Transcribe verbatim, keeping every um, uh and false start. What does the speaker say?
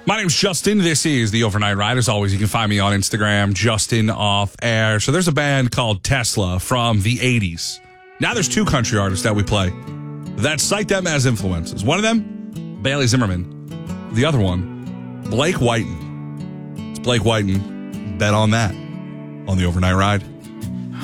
My name's Justin. This is the Overnight Ride. As always, you can find me on Instagram, Justin Off Air. So there's a band called Tesla from the eighties. Now there's two country artists that we play that cite them as influences. One of them, Bailey Zimmerman. The other one, Blake Whiten. It's Blake Whiten. Bet on that on the Overnight Ride.